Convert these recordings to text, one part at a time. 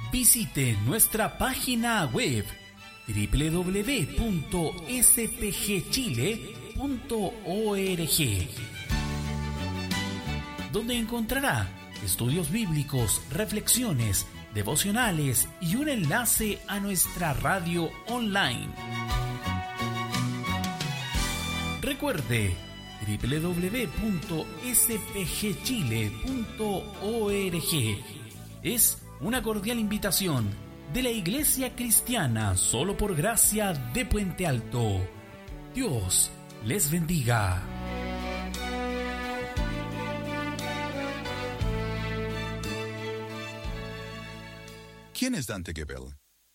Visite nuestra página web www.spgchile.org, donde encontrará estudios bíblicos, reflexiones, devocionales y un enlace a nuestra radio online. Recuerde www.spgchile.org. Es una cordial invitación de la Iglesia Cristiana Solo por Gracia de Puente Alto. Dios les bendiga. ¿Quién es Dante Gebel?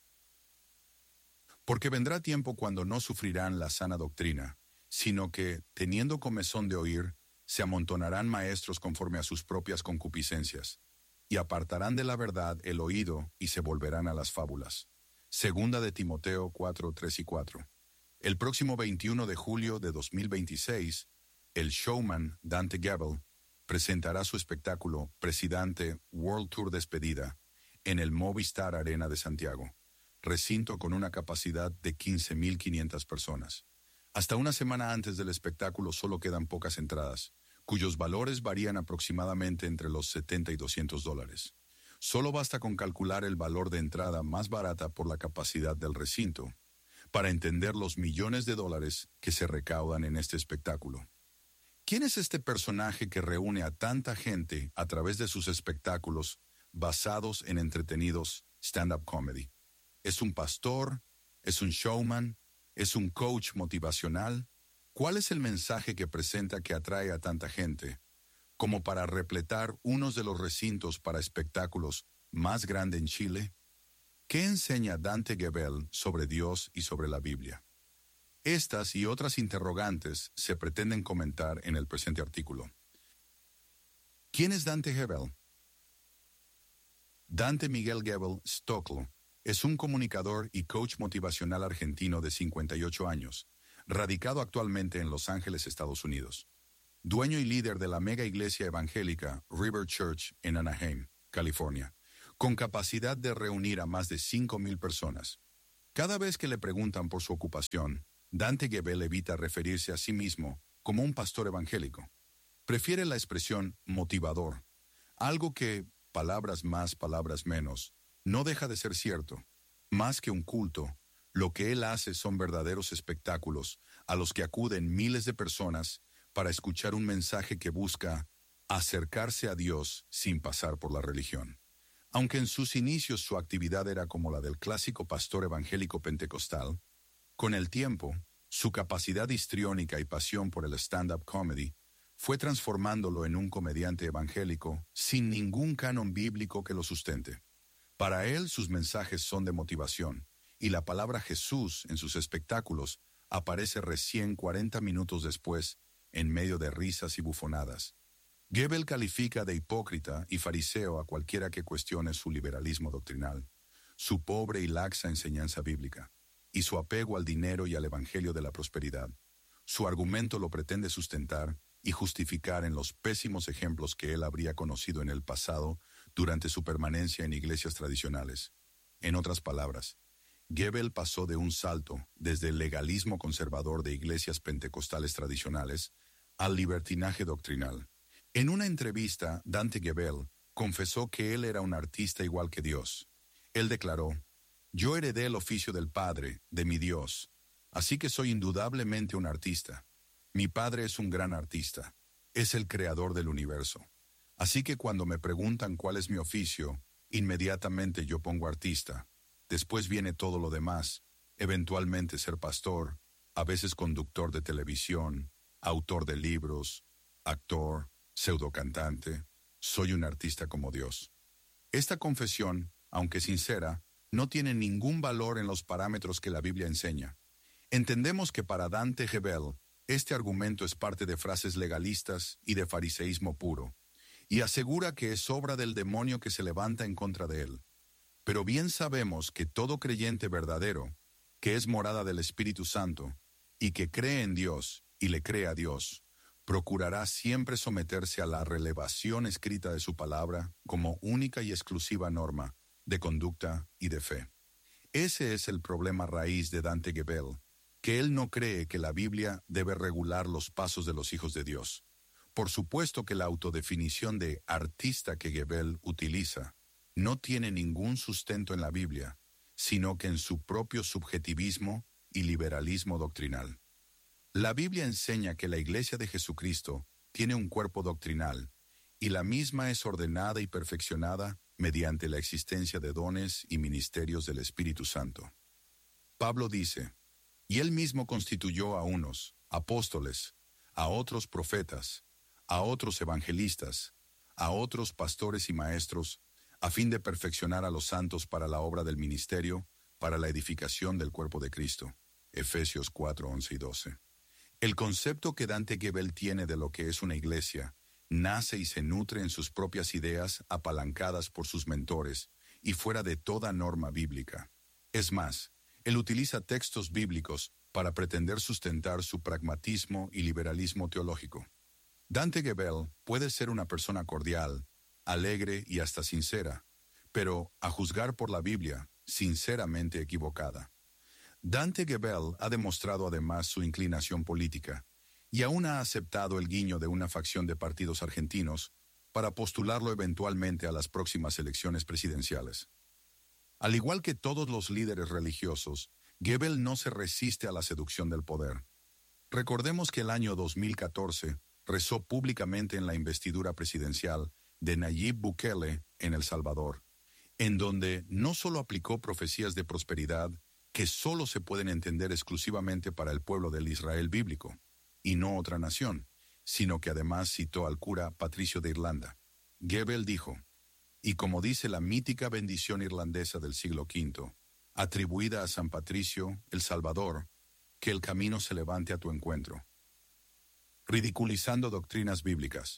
Porque vendrá tiempo cuando no sufrirán la sana doctrina, sino que, teniendo comezón de oír, se amontonarán maestros conforme a sus propias concupiscencias, y apartarán de la verdad el oído y se volverán a las fábulas. Segunda de Timoteo 4, 3 y 4. El próximo 21 de julio de 2026, el showman Dante Gebel presentará su espectáculo Presidente World Tour Despedida en el Movistar Arena de Santiago, recinto con una capacidad de 15.500 personas. Hasta una semana antes del espectáculo solo quedan pocas entradas, cuyos valores varían aproximadamente entre los $70 y $200. Solo basta con calcular el valor de entrada más barata por la capacidad del recinto para entender los millones de dólares que se recaudan en este espectáculo. ¿Quién es este personaje que reúne a tanta gente a través de sus espectáculos basados en entretenidos stand-up comedy? ¿Es un pastor? ¿Es un showman? ¿Es un coach motivacional? ¿Cuál es el mensaje que presenta que atrae a tanta gente, como para repletar unos de los recintos para espectáculos más grandes en Chile? ¿Qué enseña Dante Gebel sobre Dios y sobre la Biblia? Estas y otras interrogantes se pretenden comentar en el presente artículo. ¿Quién es Dante Gebel? Dante Miguel Gebel Stockel es un comunicador y coach motivacional argentino de 58 años, radicado actualmente en Los Ángeles, Estados Unidos. Dueño y líder de la mega iglesia evangélica River Church en Anaheim, California, con capacidad de reunir a más de 5,000 personas. Cada vez que le preguntan por su ocupación, Dante Gebel evita referirse a sí mismo como un pastor evangélico. Prefiere la expresión motivador, algo que, palabras más, palabras menos, no deja de ser cierto. Más que un culto, lo que él hace son verdaderos espectáculos a los que acuden miles de personas para escuchar un mensaje que busca acercarse a Dios sin pasar por la religión. Aunque en sus inicios su actividad era como la del clásico pastor evangélico pentecostal, con el tiempo, su capacidad histriónica y pasión por el stand-up comedy fue transformándolo en un comediante evangélico sin ningún canon bíblico que lo sustente. Para él, sus mensajes son de motivación, y la palabra Jesús en sus espectáculos aparece recién 40 minutos después, en medio de risas y bufonadas. Gebel califica de hipócrita y fariseo a cualquiera que cuestione su liberalismo doctrinal, su pobre y laxa enseñanza bíblica, y su apego al dinero y al evangelio de la prosperidad. Su argumento lo pretende sustentar y justificar en los pésimos ejemplos que él habría conocido en el pasado durante su permanencia en iglesias tradicionales. En otras palabras, Gebel pasó de un salto desde el legalismo conservador de iglesias pentecostales tradicionales al libertinaje doctrinal. En una entrevista, Dante Gebel confesó que él era un artista igual que Dios. Él declaró: «Yo heredé el oficio del Padre, de mi Dios, así que soy indudablemente un artista. Mi padre es un gran artista, es el creador del universo. Así que cuando me preguntan cuál es mi oficio, inmediatamente yo pongo artista. Después viene todo lo demás, eventualmente ser pastor, a veces conductor de televisión, autor de libros, actor, pseudocantante. Soy un artista como Dios». Esta confesión, aunque sincera, no tiene ningún valor en los parámetros que la Biblia enseña. Entendemos que para Dante Gebel, este argumento es parte de frases legalistas y de fariseísmo puro, y asegura que es obra del demonio que se levanta en contra de él. Pero bien sabemos que todo creyente verdadero, que es morada del Espíritu Santo, y que cree en Dios y le cree a Dios, procurará siempre someterse a la revelación escrita de su palabra como única y exclusiva norma, de conducta y de fe. Ese es el problema raíz de Dante Gebel, que él no cree que la Biblia debe regular los pasos de los hijos de Dios. Por supuesto que la autodefinición de artista que Gebel utiliza no tiene ningún sustento en la Biblia, sino que en su propio subjetivismo y liberalismo doctrinal. La Biblia enseña que la Iglesia de Jesucristo tiene un cuerpo doctrinal, y la misma es ordenada y perfeccionada mediante la existencia de dones y ministerios del Espíritu Santo. Pablo dice, y él mismo constituyó a unos apóstoles, a otros profetas, a otros evangelistas, a otros pastores y maestros, a fin de perfeccionar a los santos para la obra del ministerio, para la edificación del cuerpo de Cristo. Efesios 4, 11 y 12. El concepto que Dante Gebel tiene de lo que es una iglesia nace y se nutre en sus propias ideas apalancadas por sus mentores y fuera de toda norma bíblica. Es más, él utiliza textos bíblicos para pretender sustentar su pragmatismo y liberalismo teológico. Dante Gebel puede ser una persona cordial, alegre y hasta sincera, pero, a juzgar por la Biblia, sinceramente equivocada. Dante Gebel ha demostrado además su inclinación política, y aún ha aceptado el guiño de una facción de partidos argentinos para postularlo eventualmente a las próximas elecciones presidenciales. Al igual que todos los líderes religiosos, Gebel no se resiste a la seducción del poder. Recordemos que el año 2014 rezó públicamente en la investidura presidencial de Nayib Bukele en El Salvador, en donde no solo aplicó profecías de prosperidad que solo se pueden entender exclusivamente para el pueblo del Israel bíblico, y no otra nación, sino que además citó al cura Patricio de Irlanda. Gebel dijo, y como dice la mítica bendición irlandesa del siglo V, atribuida a San Patricio, el Salvador, que el camino se levante a tu encuentro. Ridiculizando doctrinas bíblicas.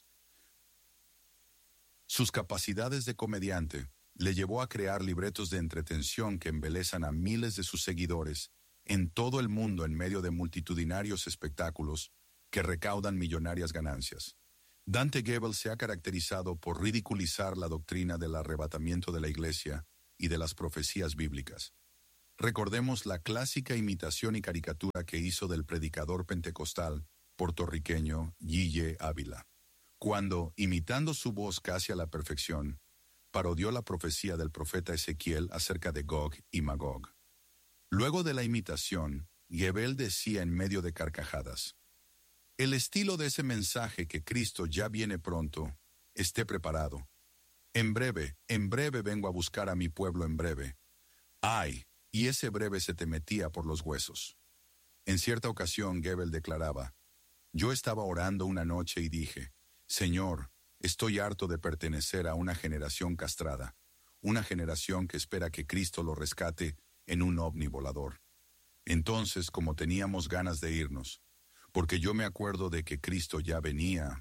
Sus capacidades de comediante le llevó a crear libretos de entretención que embelezan a miles de sus seguidores en todo el mundo en medio de multitudinarios espectáculos que recaudan millonarias ganancias. Dante Gebel se ha caracterizado por ridiculizar la doctrina del arrebatamiento de la Iglesia y de las profecías bíblicas. Recordemos la clásica imitación y caricatura que hizo del predicador pentecostal puertorriqueño Yeye Ávila, cuando, imitando su voz casi a la perfección, parodió la profecía del profeta Ezequiel acerca de Gog y Magog. Luego de la imitación, Gebel decía en medio de carcajadas, el estilo de ese mensaje que Cristo ya viene pronto, esté preparado. En breve vengo a buscar a mi pueblo en breve. ¡Ay! Y ese breve se te metía por los huesos. En cierta ocasión, Gebel declaraba, yo estaba orando una noche y dije, Señor, estoy harto de pertenecer a una generación castrada, una generación que espera que Cristo lo rescate en un ovni volador. Entonces, como teníamos ganas de irnos, porque yo me acuerdo de que Cristo ya venía,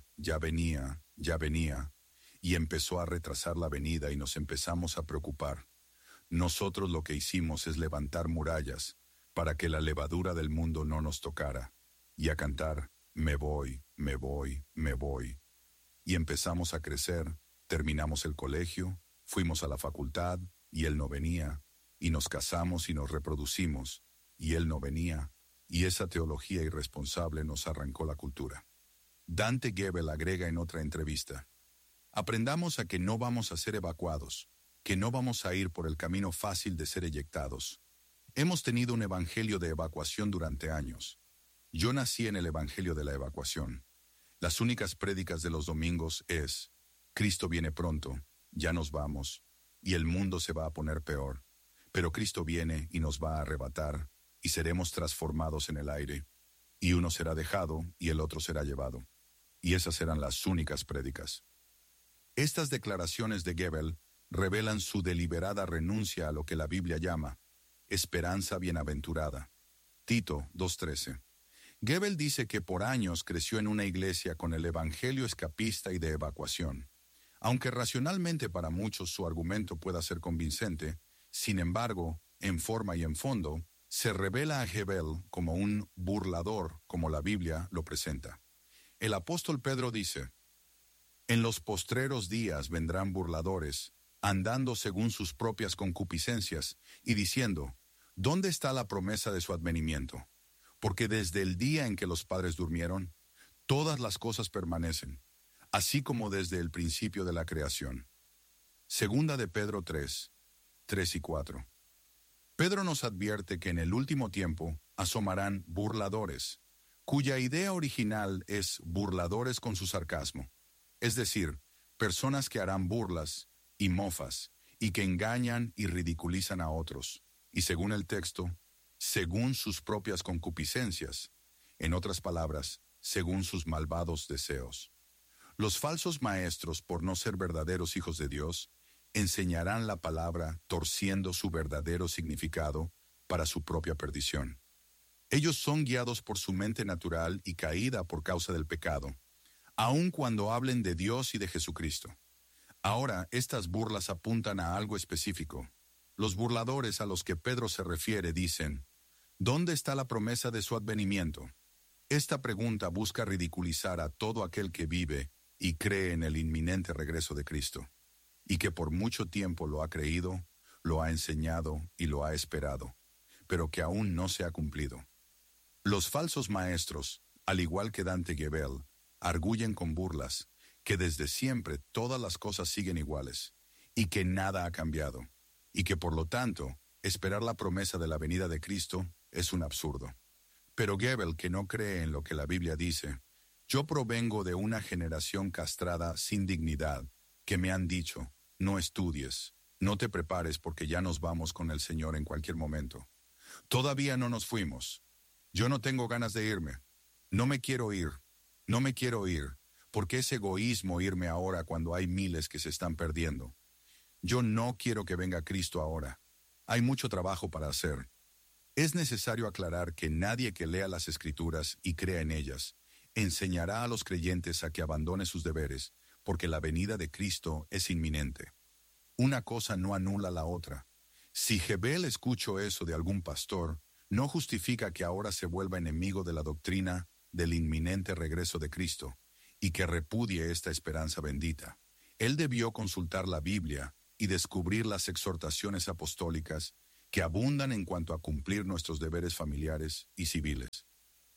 y empezó a retrasar la venida y nos empezamos a preocupar. Nosotros lo que hicimos es levantar murallas para que la levadura del mundo no nos tocara, y a cantar, me voy. Y empezamos a crecer, terminamos el colegio, fuimos a la facultad, y él no venía, y nos casamos y nos reproducimos, y él no venía, y esa teología irresponsable nos arrancó la cultura. Dante Gebel agrega en otra entrevista, aprendamos a que no vamos a ser evacuados, que no vamos a ir por el camino fácil de ser eyectados. Hemos tenido un evangelio de evacuación durante años. Yo nací en el evangelio de la evacuación. Las únicas prédicas de los domingos es, Cristo viene pronto, ya nos vamos, y el mundo se va a poner peor, pero Cristo viene y nos va a arrebatar, y seremos transformados en el aire, y uno será dejado y el otro será llevado. Y esas eran las únicas prédicas. Estas declaraciones de Gebel revelan su deliberada renuncia a lo que la Biblia llama esperanza bienaventurada. Tito 2:13. Gebel dice que por años creció en una iglesia con el evangelio escapista y de evacuación. Aunque racionalmente para muchos su argumento pueda ser convincente, sin embargo, en forma y en fondo, se revela a Gebel como un burlador, como la Biblia lo presenta. El apóstol Pedro dice, en los postreros días vendrán burladores, andando según sus propias concupiscencias, y diciendo, ¿dónde está la promesa de su advenimiento? Porque desde el día en que los padres durmieron, todas las cosas permanecen, así como desde el principio de la creación. Segunda de Pedro 3, 3 y 4. Pedro nos advierte que en el último tiempo asomarán burladores, cuya idea original es burladores con su sarcasmo, es decir, personas que harán burlas y mofas, y que engañan y ridiculizan a otros, y según el texto, según sus propias concupiscencias, en otras palabras, según sus malvados deseos. Los falsos maestros, por no ser verdaderos hijos de Dios, enseñarán la palabra torciendo su verdadero significado para su propia perdición. Ellos son guiados por su mente natural y caída por causa del pecado, aun cuando hablen de Dios y de Jesucristo. Ahora, estas burlas apuntan a algo específico. Los burladores a los que Pedro se refiere dicen, ¿dónde está la promesa de su advenimiento? Esta pregunta busca ridiculizar a todo aquel que vive y cree en el inminente regreso de Cristo, y que por mucho tiempo lo ha creído, lo ha enseñado y lo ha esperado, pero que aún no se ha cumplido. Los falsos maestros, al igual que Dante Gebel, arguyen con burlas que desde siempre todas las cosas siguen iguales, y que nada ha cambiado, y que por lo tanto, esperar la promesa de la venida de Cristo es un absurdo. Pero Gebel, que no cree en lo que la Biblia dice, yo provengo de una generación castrada sin dignidad, que me han dicho, no estudies, no te prepares porque ya nos vamos con el Señor en cualquier momento. Todavía no nos fuimos. Yo no tengo ganas de irme. No me quiero ir, porque es egoísmo irme ahora cuando hay miles que se están perdiendo. Yo no quiero que venga Cristo ahora. Hay mucho trabajo para hacer. Es necesario aclarar que nadie que lea las Escrituras y crea en ellas enseñará a los creyentes a que abandone sus deberes, porque la venida de Cristo es inminente. Una cosa no anula la otra. Si Gebel escuchó eso de algún pastor, no justifica que ahora se vuelva enemigo de la doctrina del inminente regreso de Cristo, y que repudie esta esperanza bendita. Él debió consultar la Biblia y descubrir las exhortaciones apostólicas que abundan en cuanto a cumplir nuestros deberes familiares y civiles.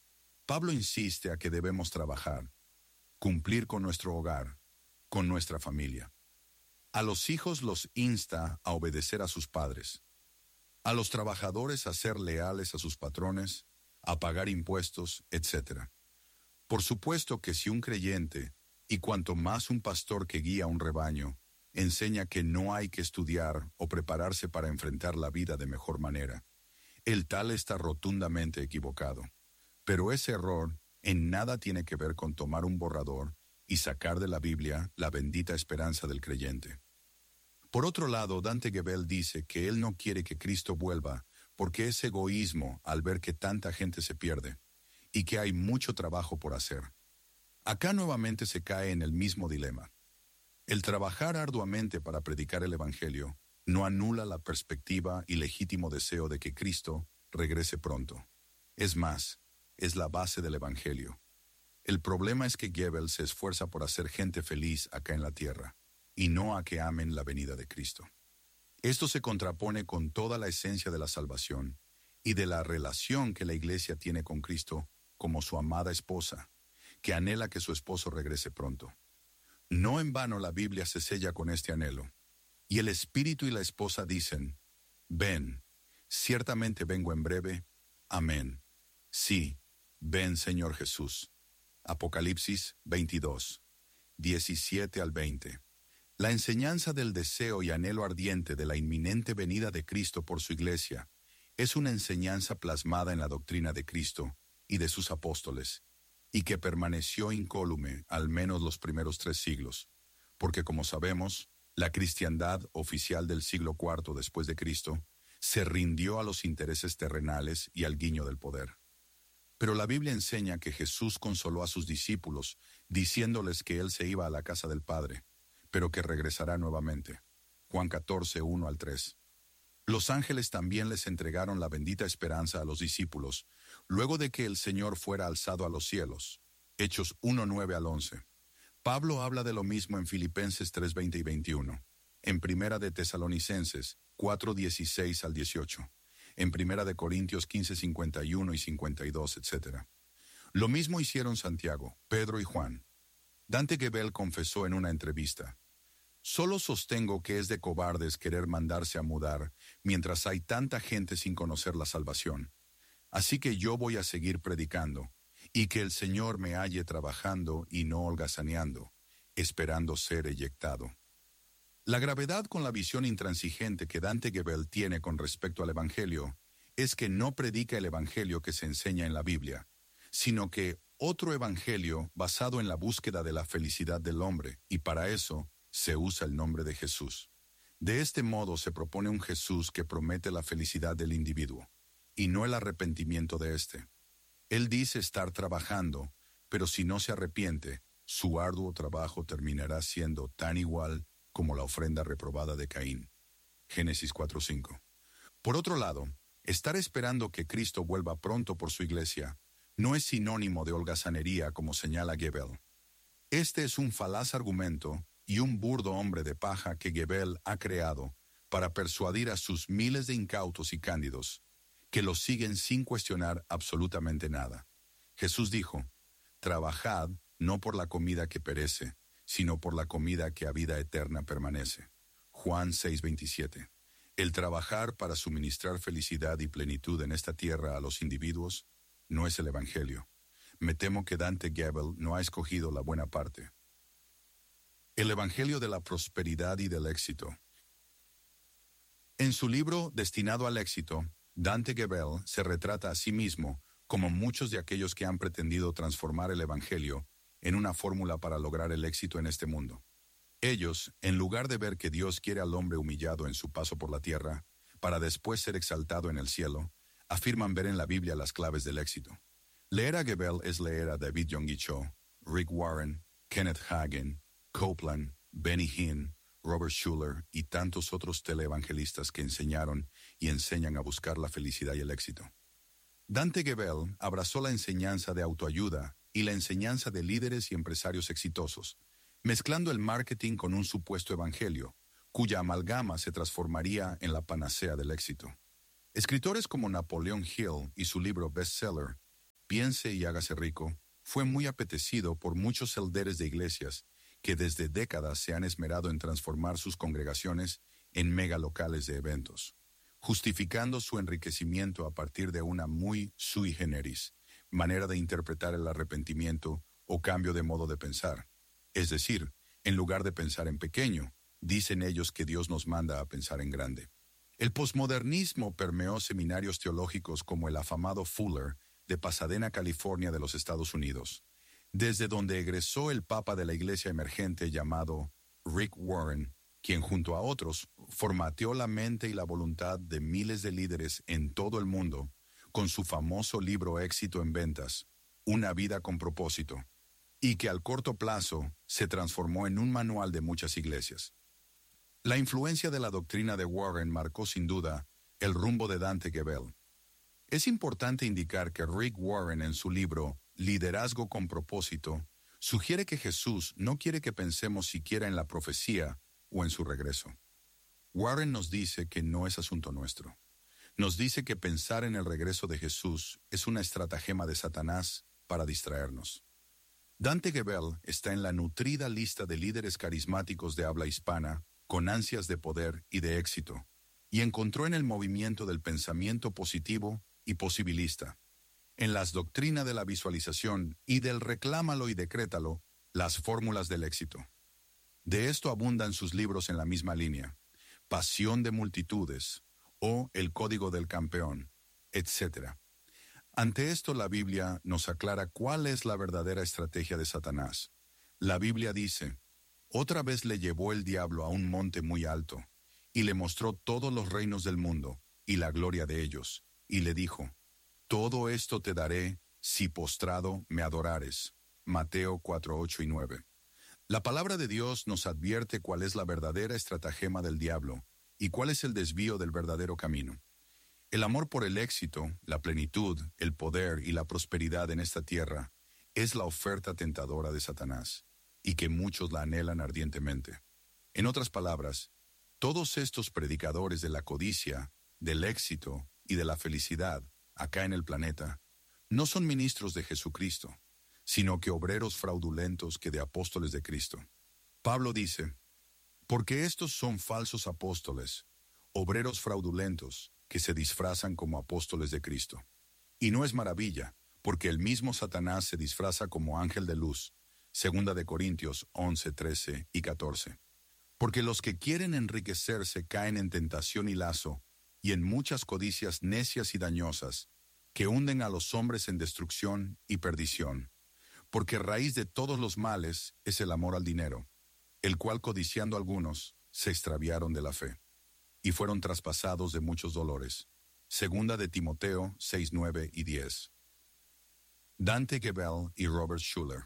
Pablo insiste a que debemos trabajar, cumplir con nuestro hogar, con nuestra familia. A los hijos los insta a obedecer a sus padres, a los trabajadores a ser leales a sus patrones, a pagar impuestos, etc. Por supuesto que si un creyente, y cuanto más un pastor que guía un rebaño, enseña que no hay que estudiar o prepararse para enfrentar la vida de mejor manera, el tal está rotundamente equivocado. Pero ese error en nada tiene que ver con tomar un borrador y sacar de la Biblia la bendita esperanza del creyente. Por otro lado, Dante Gebel dice que él no quiere que Cristo vuelva porque es egoísmo al ver que tanta gente se pierde y que hay mucho trabajo por hacer. Acá nuevamente se cae en el mismo dilema. El trabajar arduamente para predicar el Evangelio no anula la perspectiva y legítimo deseo de que Cristo regrese pronto. Es más, es la base del Evangelio. El problema es que Gebel se esfuerza por hacer gente feliz acá en la tierra, y no a que amen la venida de Cristo. Esto se contrapone con toda la esencia de la salvación y de la relación que la Iglesia tiene con Cristo como su amada esposa, que anhela que su esposo regrese pronto. No en vano la Biblia se sella con este anhelo, y el Espíritu y la esposa dicen, ven, ciertamente vengo en breve, amén. Sí, ven Señor Jesús. Apocalipsis 22, 17 al 20. La enseñanza del deseo y anhelo ardiente de la inminente venida de Cristo por su Iglesia es una enseñanza plasmada en la doctrina de Cristo y de sus apóstoles, y que permaneció incólume al menos los primeros 3 siglos, porque como sabemos, la cristiandad oficial del siglo IV después de Cristo se rindió a los intereses terrenales y al guiño del poder. Pero la Biblia enseña que Jesús consoló a sus discípulos, diciéndoles que Él se iba a la casa del Padre, pero que regresará nuevamente. Juan 14, 1 al 3. Los ángeles también les entregaron la bendita esperanza a los discípulos, luego de que el Señor fuera alzado a los cielos. Hechos 1, 9 al 11. Pablo habla de lo mismo en Filipenses 3, 20 y 21. en Primera de Tesalonicenses 4:16 al 18, en Primera de Corintios 15:51 y 52, etc. Lo mismo hicieron Santiago, Pedro y Juan. Dante Gebel confesó en una entrevista: «Solo sostengo que es de cobardes querer mandarse a mudar mientras hay tanta gente sin conocer la salvación. Así que yo voy a seguir predicando, y que el Señor me halle trabajando y no holgazaneando, esperando ser eyectado». La gravedad con la visión intransigente que Dante Gebel tiene con respecto al Evangelio es que no predica el Evangelio que se enseña en la Biblia, sino que otro Evangelio basado en la búsqueda de la felicidad del hombre, y para eso se usa el nombre de Jesús. De este modo se propone un Jesús que promete la felicidad del individuo, y no el arrepentimiento de éste. Él dice estar trabajando, pero si no se arrepiente, su arduo trabajo terminará siendo tan igual como la ofrenda reprobada de Caín. Génesis 4:5. Por otro lado, estar esperando que Cristo vuelva pronto por su iglesia no es sinónimo de holgazanería como señala Gebel. Este es un falaz argumento y un burdo hombre de paja que Gebel ha creado para persuadir a sus miles de incautos y cándidos, que lo siguen sin cuestionar absolutamente nada. Jesús dijo: «Trabajad no por la comida que perece, sino por la comida que a vida eterna permanece». Juan 6:27. El trabajar para suministrar felicidad y plenitud en esta tierra a los individuos no es el Evangelio. Me temo que Dante Gebel no ha escogido la buena parte. El Evangelio de la prosperidad y del éxito. En su libro Destinado al éxito, Dante Gebel se retrata a sí mismo como muchos de aquellos que han pretendido transformar el Evangelio en una fórmula para lograr el éxito en este mundo. Ellos, en lugar de ver que Dios quiere al hombre humillado en su paso por la tierra, para después ser exaltado en el cielo, afirman ver en la Biblia las claves del éxito. Leer a Gebel es leer a David Yonggi Cho, Rick Warren, Kenneth Hagin, Copeland, Benny Hinn, Robert Schuller y tantos otros teleevangelistas que enseñaron y enseñan a buscar la felicidad y el éxito. Dante Gebel abrazó la enseñanza de autoayuda y la enseñanza de líderes y empresarios exitosos, mezclando el marketing con un supuesto evangelio, cuya amalgama se transformaría en la panacea del éxito. Escritores como Napoleon Hill y su libro bestseller, Piense y hágase rico, fue muy apetecido por muchos elderes de iglesias que desde décadas se han esmerado en transformar sus congregaciones en megalocales de eventos, justificando su enriquecimiento a partir de una muy sui generis manera de interpretar el arrepentimiento o cambio de modo de pensar. Es decir, en lugar de pensar en pequeño, dicen ellos que Dios nos manda a pensar en grande. El posmodernismo permeó seminarios teológicos como el afamado Fuller de Pasadena, California, de los Estados Unidos, desde donde egresó el papa de la iglesia emergente llamado Rick Warren, quien junto a otros formateó la mente y la voluntad de miles de líderes en todo el mundo con su famoso libro éxito en ventas, Una vida con propósito, y que al corto plazo se transformó en un manual de muchas iglesias. La influencia de la doctrina de Warren marcó sin duda el rumbo de Dante Gebel. Es importante indicar que Rick Warren en su libro Liderazgo con propósito sugiere que Jesús no quiere que pensemos siquiera en la profecía o en su regreso. Warren nos dice que no es asunto nuestro. Nos dice que pensar en el regreso de Jesús es una estratagema de Satanás para distraernos. Dante Gebel está en la nutrida lista de líderes carismáticos de habla hispana con ansias de poder y de éxito, y encontró en el movimiento del pensamiento positivo y posibilista, en las doctrinas de la visualización y del reclámalo y decrétalo, las fórmulas del éxito. De esto abundan sus libros en la misma línea, Pasión de multitudes o El código del campeón, etc. Ante esto la Biblia nos aclara cuál es la verdadera estrategia de Satanás. La Biblia dice: otra vez le llevó el diablo a un monte muy alto, y le mostró todos los reinos del mundo y la gloria de ellos, y le dijo: todo esto te daré si postrado me adorares. Mateo 4:8 y 9. La palabra de Dios nos advierte cuál es la verdadera estratagema del diablo y cuál es el desvío del verdadero camino. El amor por el éxito, la plenitud, el poder y la prosperidad en esta tierra es la oferta tentadora de Satanás, y que muchos la anhelan ardientemente. En otras palabras, Todos estos predicadores de la codicia, del éxito y de la felicidad acá en el planeta no son ministros de Jesucristo, sino que obreros fraudulentos que de apóstoles de Cristo. Pablo dice, porque estos son falsos apóstoles, obreros fraudulentos que se disfrazan como apóstoles de Cristo. Y no es maravilla, porque el mismo Satanás se disfraza como ángel de luz. 2 Corintios 11, 13 y 14. Porque los que quieren enriquecerse caen en tentación y lazo, y en muchas codicias necias y dañosas, que hunden a los hombres en destrucción y perdición. Porque raíz de todos los males es el amor al dinero, el cual codiciando algunos se extraviaron de la fe, y fueron traspasados de muchos dolores. 2 de Timoteo 6, 9 y 10. Dante Gebel y Robert Schuller.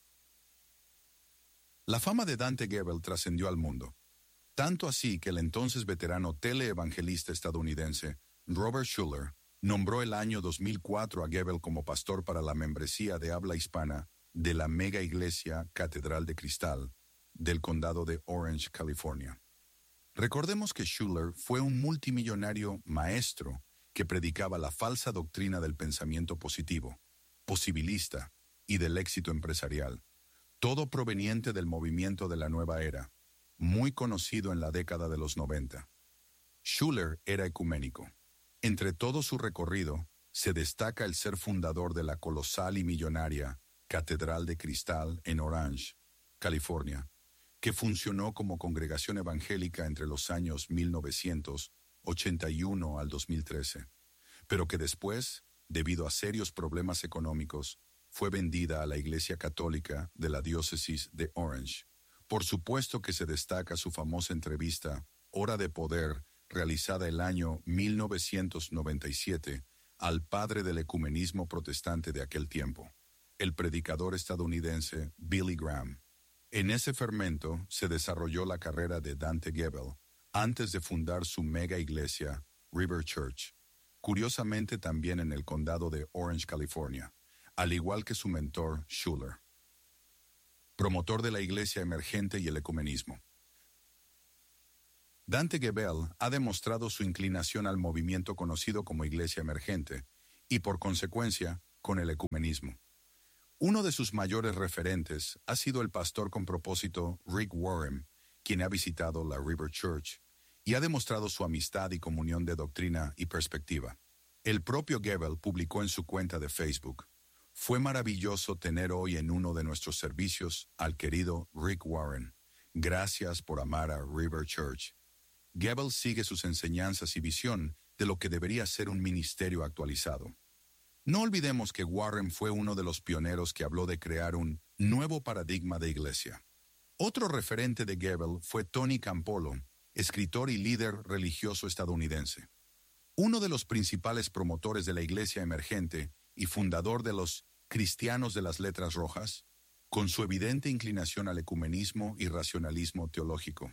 La fama de Dante Gebel trascendió al mundo, tanto así que el entonces veterano teleevangelista estadounidense Robert Schuller nombró el año 2004 a Gebel como pastor para la membresía de habla hispana de la mega iglesia Catedral de Cristal del condado de Orange, California. Recordemos que Schuller fue un multimillonario maestro que predicaba la falsa doctrina del pensamiento positivo, posibilista y del éxito empresarial, todo proveniente del movimiento de la nueva era, muy conocido en la década de los 90. Schuller era ecuménico. Entre todo su recorrido, se destaca el ser fundador de la colosal y millonaria Catedral de Cristal en Orange, California, que funcionó como congregación evangélica entre los años 1981 al 2013, pero que después, debido a serios problemas económicos, fue vendida a la Iglesia Católica de la diócesis de Orange. Por supuesto que se destaca su famosa entrevista Hora de Poder, realizada el año 1997 al padre del ecumenismo protestante de aquel tiempo, el predicador estadounidense Billy Graham. En ese fermento se desarrolló la carrera de Dante Gebel antes de fundar su mega iglesia River Church, curiosamente también en el condado de Orange, California, al igual que su mentor Schuller, promotor de la iglesia emergente y el ecumenismo. Dante Gebel ha demostrado su inclinación al movimiento conocido como iglesia emergente y, por consecuencia, con el ecumenismo. Uno de sus mayores referentes ha sido el pastor con propósito Rick Warren, quien ha visitado la River Church y ha demostrado su amistad y comunión de doctrina y perspectiva. El propio Gebel publicó en su cuenta de Facebook: fue maravilloso tener hoy en uno de nuestros servicios al querido Rick Warren. Gracias por amar a River Church. Gebel sigue sus enseñanzas y visión de lo que debería ser un ministerio actualizado. No olvidemos que Warren fue uno de los pioneros que habló de crear un nuevo paradigma de iglesia. Otro referente de Gebel fue Tony Campolo, escritor y líder religioso estadounidense. Uno de los principales promotores de la iglesia emergente y fundador de los Cristianos de las Letras Rojas, con su evidente inclinación al ecumenismo y racionalismo teológico.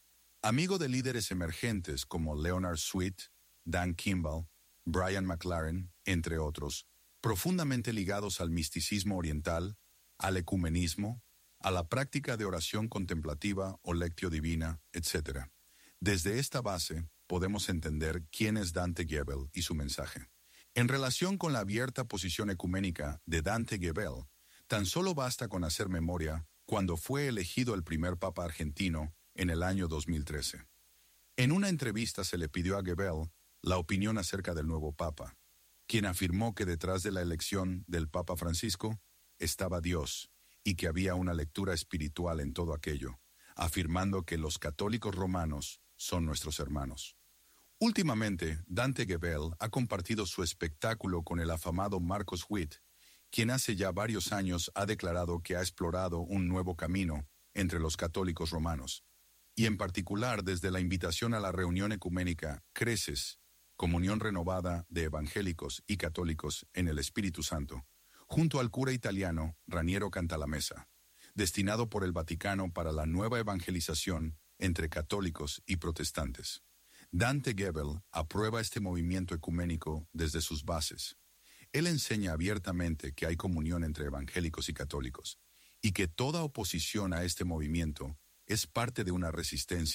Amigo de líderes emergentes como Leonard Sweet, Dan Kimball, Brian McLaren, entre otros, profundamente ligados al misticismo oriental, al ecumenismo, a la práctica de oración contemplativa o lectio divina, etc. Desde esta base, podemos entender quién es Dante Gebel y su mensaje. En relación con la abierta posición ecuménica de Dante Gebel, tan solo basta con hacer memoria cuando fue elegido el primer papa argentino en el año 2013. En una entrevista se le pidió a Gebel la opinión acerca del nuevo papa, quien afirmó que detrás de la elección del Papa Francisco estaba Dios y que había una lectura espiritual en todo aquello, afirmando que los católicos romanos son nuestros hermanos. Últimamente, Dante Gebel ha compartido su espectáculo con el afamado Marcos Witt, quien hace ya varios años ha declarado que ha explorado un nuevo camino entre los católicos romanos, y en particular desde la invitación a la reunión ecuménica Creces, comunión renovada de evangélicos y católicos en el Espíritu Santo, junto al cura italiano Raniero Cantalamessa, destinado por el Vaticano para la nueva evangelización entre católicos y protestantes. Dante Gebel aprueba este movimiento ecuménico desde sus bases. Él enseña abiertamente que hay comunión entre evangélicos y católicos, y que toda oposición a este movimiento es parte de una resistencia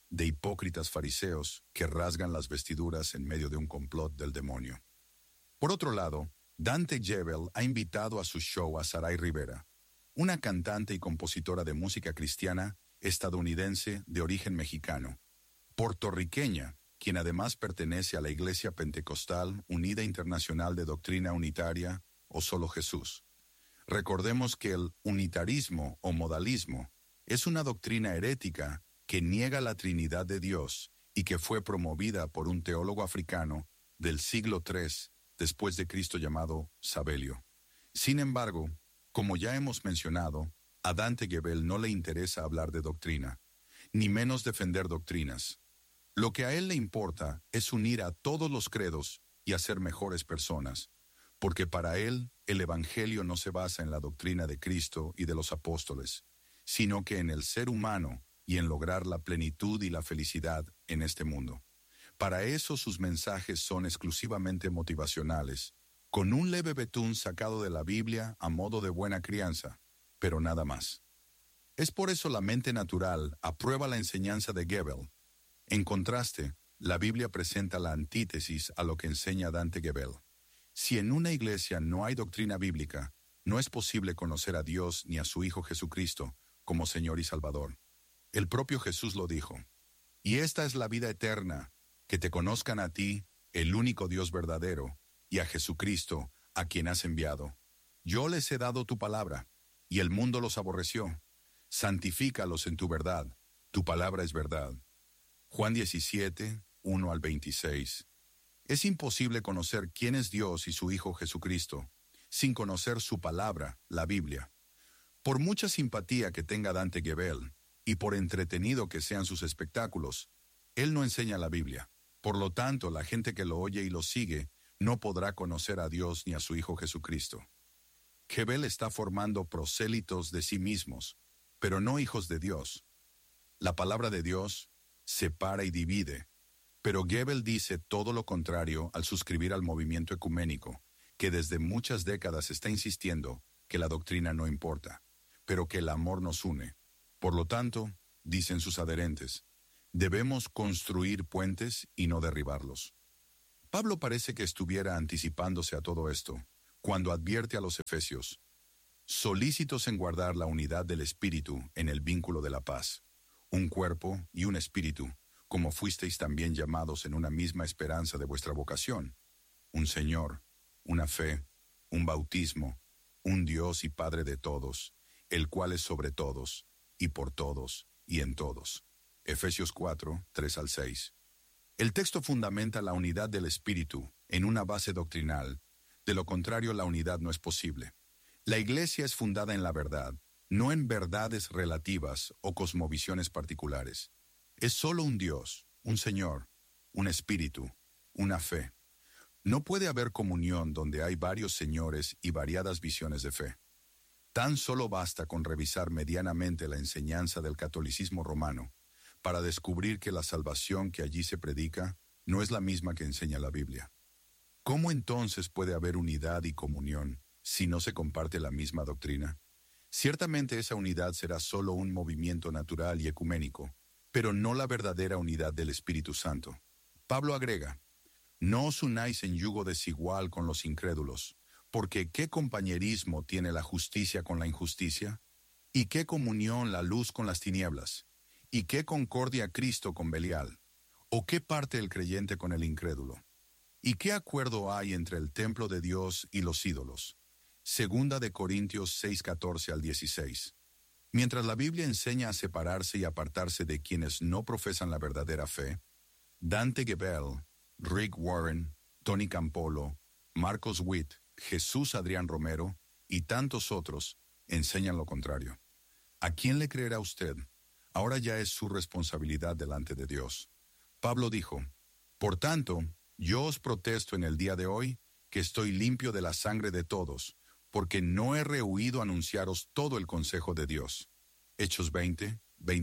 de hipócritas fariseos que rasgan las vestiduras en medio de un complot del demonio. Por otro lado, Dante Gebel ha invitado a su show a Sarai Rivera, una cantante y compositora de música cristiana estadounidense de origen mexicano, puertorriqueña, quien además pertenece a la Iglesia Pentecostal Unida Internacional de Doctrina Unitaria o Solo Jesús. Recordemos que el unitarismo o modalismo es una doctrina herética que niega la Trinidad de Dios y que fue promovida por un teólogo africano del siglo III después de Cristo llamado Sabelio. Sin embargo, como ya hemos mencionado, a Dante Gebel no le interesa hablar de doctrina, ni menos defender doctrinas. Lo que a él le importa es unir a todos los credos y hacer mejores personas, porque para él el Evangelio no se basa en la doctrina de Cristo y de los apóstoles, sino que en el ser humano y en lograr la plenitud y la felicidad en este mundo. Para eso sus mensajes son exclusivamente motivacionales, con un leve betún sacado de la Biblia a modo de buena crianza, pero nada más. Es por eso la mente natural aprueba la enseñanza de Gebel. En contraste, la Biblia presenta la antítesis a lo que enseña Dante Gebel. Si en una iglesia no hay doctrina bíblica, no es posible conocer a Dios ni a su Hijo Jesucristo como Señor y Salvador. El propio Jesús lo dijo. Y esta es la vida eterna, que te conozcan a ti, el único Dios verdadero, y a Jesucristo, a quien has enviado. Yo les he dado tu palabra, y el mundo los aborreció. Santifícalos en tu verdad, tu palabra es verdad. Juan 17, 1 al 26. Es imposible conocer quién es Dios y su Hijo Jesucristo, sin conocer su palabra, la Biblia. Por mucha simpatía que tenga Dante Gebel, y por entretenido que sean sus espectáculos, él no enseña la Biblia. Por lo tanto, la gente que lo oye y lo sigue no podrá conocer a Dios ni a su Hijo Jesucristo. Gebel está formando prosélitos de sí mismos, pero no hijos de Dios. La palabra de Dios separa y divide, pero Gebel dice todo lo contrario al suscribir al movimiento ecuménico, que desde muchas décadas está insistiendo que la doctrina no importa, pero que el amor nos une. Por lo tanto, dicen sus adherentes, debemos construir puentes y no derribarlos. Pablo parece que estuviera anticipándose a todo esto, cuando advierte a los efesios, solícitos en guardar la unidad del Espíritu en el vínculo de la paz, un cuerpo y un espíritu, como fuisteis también llamados en una misma esperanza de vuestra vocación, un Señor, una fe, un bautismo, un Dios y Padre de todos, el cual es sobre todos, y por todos, y en todos. Efesios 4, 3 al 6. El texto fundamenta la unidad del Espíritu en una base doctrinal, de lo contrario la unidad no es posible. La Iglesia es fundada en la verdad, no en verdades relativas o cosmovisiones particulares. Es solo un Dios, un Señor, un Espíritu, una fe. No puede haber comunión donde hay varios señores y variadas visiones de fe. Tan solo basta con revisar medianamente la enseñanza del catolicismo romano para descubrir que la salvación que allí se predica no es la misma que enseña la Biblia. ¿Cómo entonces puede haber unidad y comunión si no se comparte la misma doctrina? Ciertamente esa unidad será solo un movimiento natural y ecuménico, pero no la verdadera unidad del Espíritu Santo. Pablo agrega, no os unáis en yugo desigual con los incrédulos, porque ¿qué compañerismo tiene la justicia con la injusticia? ¿Y qué comunión la luz con las tinieblas? ¿Y qué concordia Cristo con Belial? ¿O qué parte el creyente con el incrédulo? ¿Y qué acuerdo hay entre el templo de Dios y los ídolos? Segunda de Corintios 6, 14 al 16. Mientras la Biblia enseña a separarse y apartarse de quienes no profesan la verdadera fe, Dante Gebel, Rick Warren, Tony Campolo, Marcos Witt, Jesús Adrián Romero y tantos otros enseñan lo contrario. ¿A quién le creerá usted? Ahora ya es su responsabilidad delante de Dios. Pablo dijo, por tanto, yo os protesto en el día de hoy que estoy limpio de la sangre de todos, porque no he rehuido anunciaros todo el consejo de Dios. Hechos 20,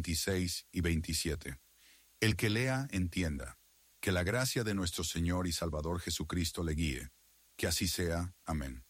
26 y 27. El que lea, entienda. Que la gracia de nuestro Señor y Salvador Jesucristo le guíe. Que así sea. Amén.